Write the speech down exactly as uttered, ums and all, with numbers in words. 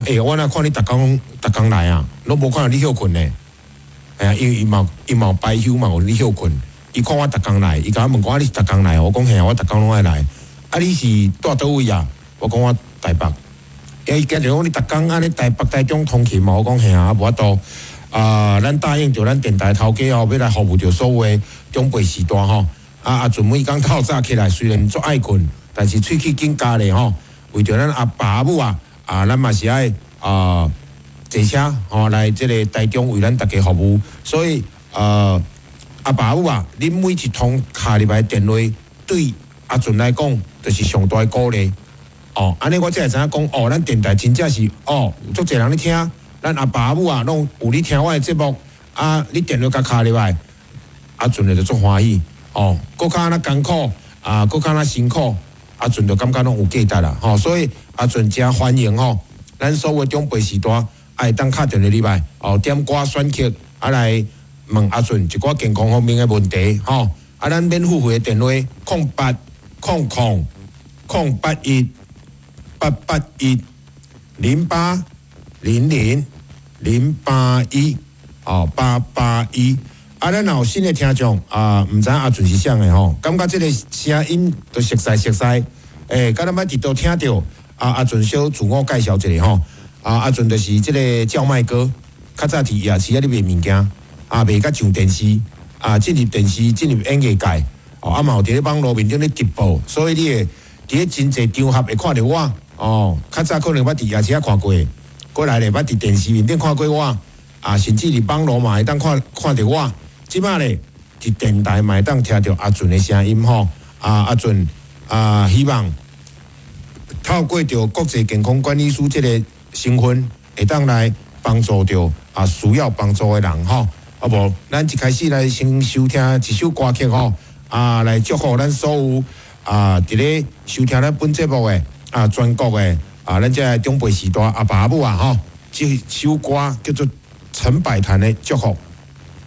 诶、欸，我那看你逐工逐工来啊，拢无看到你休困呢。哎呀，因为伊嘛伊嘛白休嘛，有你休困。伊看我逐工来，伊甲我问我你是逐工来，我讲嘿，我逐工拢爱来。啊，你是住倒位啊？我讲我台北。伊今日讲你逐工安尼台北台中通勤嘛，我讲嘿啊，无法度。啊、呃，咱答应着咱电台头家吼，要来服务着所有的长辈时代吼。啊啊，准每工透早起来，虽然足爱困，但是喙齿紧加咧吼。为着咱阿爸阿母啊，啊，咱嘛是爱啊。坐车吼来即个台中为咱大家服务，所以呃阿爸母啊，恁每一通卡入来电话，对阿俊来讲，就是上大鼓励。哦，安尼我才会知影讲，哦，咱电台真正是哦，有足侪人咧听，咱阿爸母啊，拢有咧听我的节目，啊，你电话甲卡入来，阿俊就足欢喜。哦，搁较安那艰苦啊，搁较安那辛苦，阿俊就感觉拢有价值啦。吼、哦，所以阿俊真欢迎吼、哦，咱所有长辈时代。爱当敲电话入来，哦，点歌选曲，啊来问阿俊一寡健康方面的问题，吼、哦，啊咱免付费的电话，空八空空空八一八八一零八零零零八一，哦八八一，啊咱有新的听众啊，毋知阿俊是啥的吼，感觉即个声音都熟悉熟悉，诶、欸，敢若捌伫倒听着啊阿俊小自我介绍一下吼。啊，阿俊就是即个叫卖哥，较早伫夜市啊咧卖物件，啊卖甲上电视，啊进入电视，进入演艺界，哦，啊嘛有伫咧网络面顶咧直播，所以你会伫咧真侪场合会看到我，哦，较早可能捌伫夜市啊看过，过来咧捌伫电视面顶看过我，啊甚至伫网络嘛会当看看到我，即摆咧伫电台嘛会当听到阿俊的声音吼，啊阿俊啊希望透过着国际健康管理师即个身份会当来帮助着啊需要帮助的人吼，啊无咱一开始来先收听一首歌曲吼，啊来祝福咱所有啊伫咧收听咱本节目的啊全国的啊咱这长辈时代阿爸阿母啊吼，这首歌叫做陈百潭的祝福。